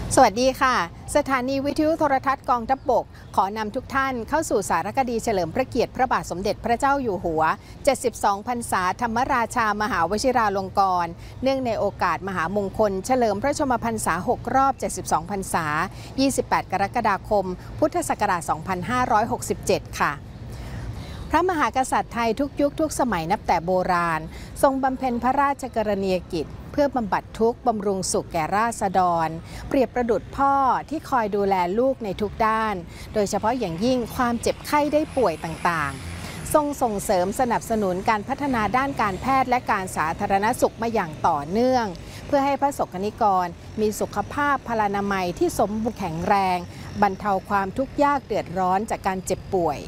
สวัสดีค่ะสถานีวิทยุโทรทัศน์กองทัพบกขอนำทุกท่านเข้าสู่สารคดีเฉลิมพระเกียรติพระบาทสมเด็จพระเจ้าอยู่หัว72พรรษาธรรมราชามหาวชิราลงกรณ์เนื่องในโอกาสมหามงคลเฉลิมพระชนมพรรษา6รอบ72พรรษา28กรกฎาคมพุทธศักราช2567ค่ะพระมหากษัตริย์ไทยทุกยุคทุกสมัยนับแต่โบราณทรงบำเพ็ญพระราชกรณียกิจเพื่อบำบัดทุกข์บำรุงสุขแก่ราษฎรเปรียบประดุจพ่อที่คอยดูแลลูกในทุกด้านโดยเฉพาะอย่างยิ่งความเจ็บไข้ได้ป่วยต่างๆทรงส่งเสริมสนับสนุนการพัฒนาด้านการแพทย์และการสาธารณสุขมาอย่างต่อเนื่องเพื่อให้พระสงฆ์นิกรมีสุขภาพพลานามัยที่สมบูรณ์แข็งแรงบรรเทาความทุกข์ยากเดือดร้อนจากการเจ็บป่วย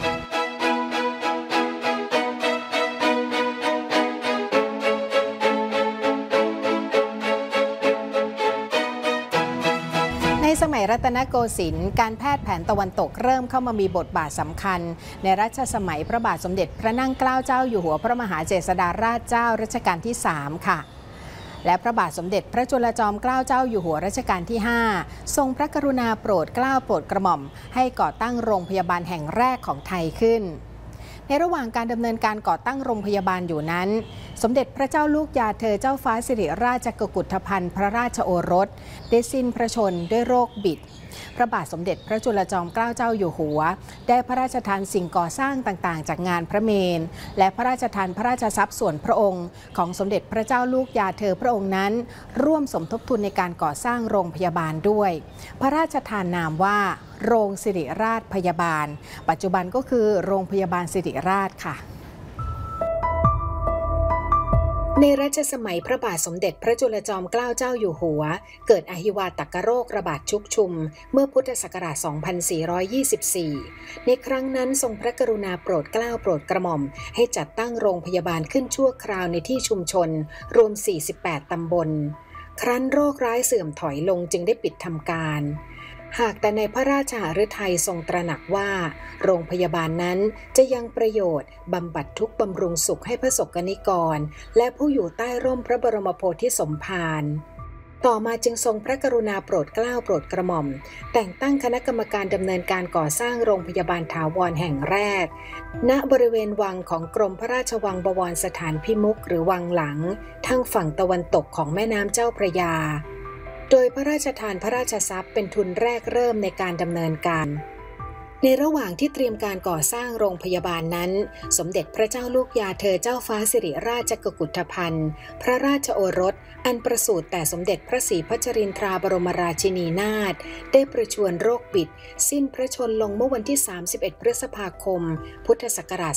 ในสมัยรัตนโกสินทร์การแพทย์แผนตะวันตกเริ่มเข้ามามีบทบาทสำคัญในรัชสมัยพระบาทสมเด็จพระนั่งเกล้าเจ้าอยู่หัวพระมหาเจษฎาราชเจ้ารัชกาลที่3ค่ะและพระบาทสมเด็จพระจุลจอมเกล้าเจ้าอยู่หัวรัชกาลที่5ทรงพระกรุณาโปรดเกล้าโปรดกระหม่อมให้ก่อตั้งโรงพยาบาลแห่งแรกของไทยขึ้นในระหว่างการดำเนินการก่อตั้งโรงพยาบาลอยู่นั้นสมเด็จพระเจ้าลูกยาเธอเจ้าฟ้าสิริราชกุฏพันธ์พระราชโอรสได้สิ้นพระชนม์ด้วยโรคบิดพระบาทสมเด็จพระจุลจอมเกล้าเจ้าอยู่หัวได้พระราชทานสิ่งก่อสร้างต่างๆจากงานพระเมรุและพระราชทานพระราชทรัพย์ส่วนพระองค์ของสมเด็จพระเจ้าลูกยาเธอพระองค์นั้นร่วมสมทบทุนในการก่อสร้างโรงพยาบาลด้วยพระราชทานนามว่าโรงสิริราชพยาบาลปัจจุบันก็คือโรงพยาบาลสิริราชค่ะในรัชสมัยพระบาทสมเด็จพระจุลจอมเกล้าเจ้าอยู่หัวเกิดอหิวาตกโรคระบาดชุกชุมเมื่อพุทธศักราช 2424 ในครั้งนั้นทรงพระกรุณาโปรดเกล้าโปรดกระหม่อมให้จัดตั้งโรงพยาบาลขึ้นชั่วคราวในที่ชุมชนรวม 48 ตำบลครั้นโรคร้ายเสื่อมถอยลงจึงได้ปิดทำการหากแต่ในพระราชหฤทัยทรงตระหนักว่าโรงพยาบาลนั้นจะยังประโยชน์บำบัดทุกข์บำรุงสุขให้พระสงฆ์นิกรและผู้อยู่ใต้ร่มพระบรมโพธิสมภารต่อมาจึงทรงพระกรุณาโปรดเกล้าโปรดกระหม่อมแต่งตั้งคณะกรรมการดำเนินการก่อสร้างโรงพยาบาลถาวรแห่งแรกณบริเวณวังของกรมพระราชวังบวรสถานพิมุขหรือวังหลังทางฝั่งตะวันตกของแม่น้ำเจ้าพระยาโดยพระราชทานพระราชทรัพย์เป็นทุนแรกเริ่มในการดำเนินการในระหว่างที่เตรียมการก่อสร้างโรงพยาบาลนั้นสมเด็จพระเจ้าลูกยาเธอเจ้าฟ้าสิริราชกุฏพันธ์พระราชโอรสอันประสูติแต่สมเด็จพระศรีพัชรินทราบรมราชินีนาถได้ประชวรโรคบิดสิ้นพระชนม์ลงเมื่อวันที่31พฤษภาคมพุทธศักราช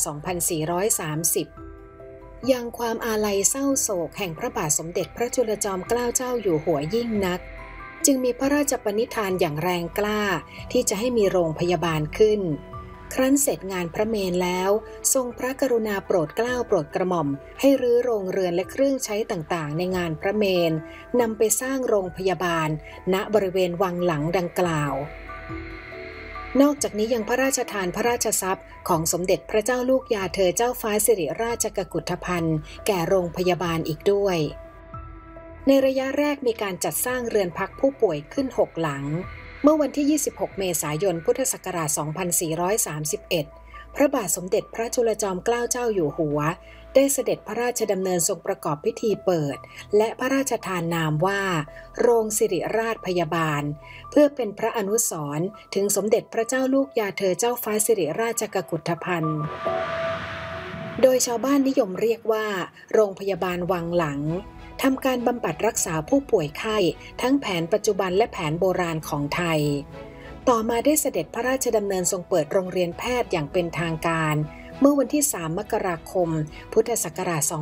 2430ยังความอาลัยเศร้าโศกแห่งพระบาทสมเด็จพระจุลจอมเกล้าเจ้าอยู่หัวยิ่งนักจึงมีพระราชปณิธานอย่างแรงกล้าที่จะให้มีโรงพยาบาลขึ้นครั้นเสร็จงานพระเมรุแล้วทรงพระกรุณาโปรดเกล้าโปรดกระหม่อมให้รื้อโรงเรือนและเครื่องใช้ต่างๆในงานพระเมรุนำไปสร้างโรงพยาบาลณบริเวณวังหลังดังกล่าวนอกจากนี้ยังพระราชทานพระราชทรัพย์ของสมเด็จพระเจ้าลูกยาเธอเจ้าฟ้าสิริราชกุฏพันธ์แก่โรงพยาบาลอีกด้วยในระยะแรกมีการจัดสร้างเรือนพักผู้ป่วยขึ้น6หลังเมื่อวันที่26เมษายนพุทธศักราช2431พระบาทสมเด็จพระจุลจอมเกล้าเจ้าอยู่หัวได้เสด็จพระราชดำเนินทรงประกอบพิธีเปิดและพระราชทานนามว่าโรงสิริราชพยาบาลเพื่อเป็นพระอนุสรณ์ถึงสมเด็จพระเจ้าลูกยาเธอเจ้าฟ้าสิริราชกุฏพันธ์โดยชาวบ้านนิยมเรียกว่าโรงพยาบาลวังหลังทำการบำบัดรักษาผู้ป่วยไข้ทั้งแผนปัจจุบันและแผนโบราณของไทยต่อมาได้เสด็จพระราชดำเนินทรงเปิดโรงเรียนแพทย์อย่างเป็นทางการเมื่อวันที่3มกราคมพุทธศักราช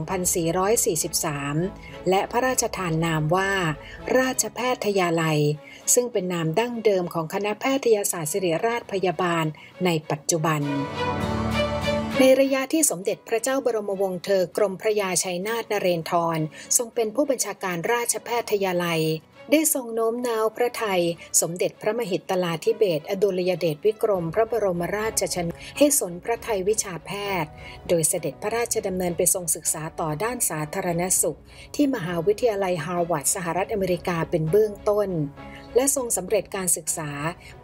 2443และพระราชทานนามว่าราชแพทยาลัยซึ่งเป็นนามดั้งเดิมของคณะแพทยศาสตร์ศิริราชพยาบาลในปัจจุบันในระยะที่สมเด็จพระเจ้าบรมวงศ์เธอกรมพระยาชัยนาทนเรนทรทรงเป็นผู้บัญชาการราชแพทยาลัยได้ทรงโน้มน้าวพระทัยสมเด็จพระมหิตลาธิเบศรอดุลยเดชวิกรมพระบรมราชชนกให้สนพระทัยวิชาแพทย์โดยเสด็จพระราชดำเนินไปทรงศึกษาต่อด้านสาธารณสุขที่มหาวิทยาลัยฮาร์วาร์ดสหรัฐอเมริกาเป็นเบื้องต้นและทรงสำเร็จการศึกษา